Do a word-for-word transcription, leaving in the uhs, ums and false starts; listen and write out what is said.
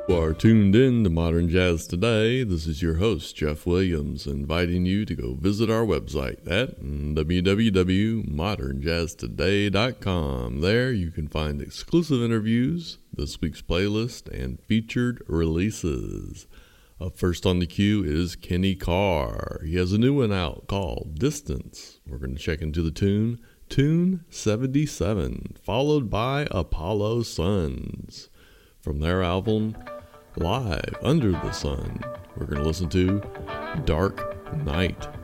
You are tuned in to Modern Jazz Today. This is your host, Jeff Williams, inviting you to go visit our website at w w w dot modern jazz today dot com. There you can find exclusive interviews, this week's playlist, and featured releases. Up first on the queue is Kenny Carr. He has a new one out called Distance. We're going to check into the tune, Tune seventy-seven, followed by Apollo Suns. From their album, Live Under the Sun, we're going to listen to Dark Night.